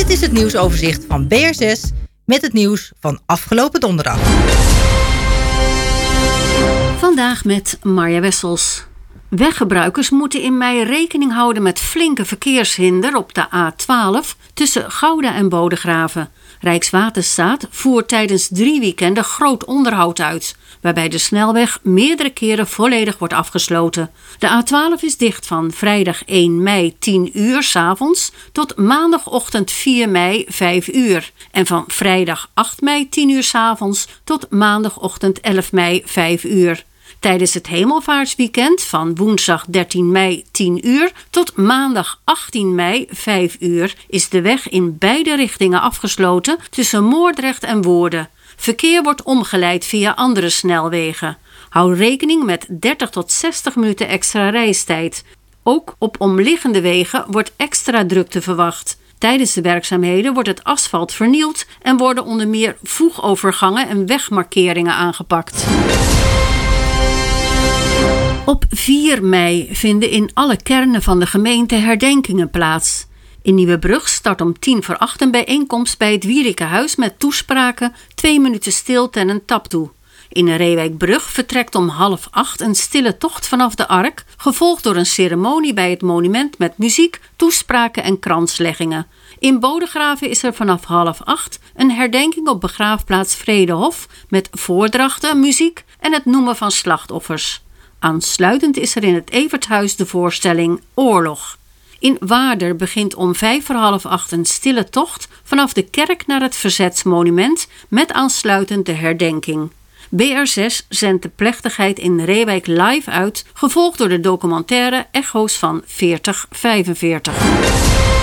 Dit is het nieuwsoverzicht van BR6 met het nieuws van afgelopen donderdag. Vandaag met Marja Wessels. Weggebruikers moeten in mei rekening houden met flinke verkeershinder op de A12 tussen Gouda en Bodegraven. Rijkswaterstaat voert tijdens 3 weekenden groot onderhoud uit, waarbij de snelweg meerdere keren volledig wordt afgesloten. De A12 is dicht van vrijdag 1 mei 10 uur 's avonds tot maandagochtend 4 mei 5 uur. En van vrijdag 8 mei 10 uur 's avonds tot maandagochtend 11 mei 5 uur. Tijdens het hemelvaartsweekend van woensdag 13 mei 10 uur tot maandag 18 mei 5 uur is de weg in beide richtingen afgesloten tussen Moordrecht en Woerden. Verkeer wordt omgeleid via andere snelwegen. Hou rekening met 30 tot 60 minuten extra reistijd. Ook op omliggende wegen wordt extra drukte verwacht. Tijdens de werkzaamheden wordt het asfalt vernield en worden onder meer voegovergangen en wegmarkeringen aangepakt. Op 4 mei vinden in alle kernen van de gemeente herdenkingen plaats. In Nieuwebrug start om 7:50 een bijeenkomst bij het Wierikenhuis met toespraken, 2 minuten stilte en een tap toe. In Reewijkbrug vertrekt om 7:30 een stille tocht vanaf de Ark, gevolgd door een ceremonie bij het monument met muziek, toespraken en kransleggingen. In Bodegraven is er vanaf 7:30 een herdenking op begraafplaats Vredehof met voordrachten, muziek en het noemen van slachtoffers. Aansluitend is er in het Everthuis de voorstelling Oorlog. In Waarder begint om 7:45 een stille tocht vanaf de kerk naar het Verzetsmonument met aansluitend de herdenking. BR6 zendt de plechtigheid in Reewijk live uit, gevolgd door de documentaire Echo's van 4045.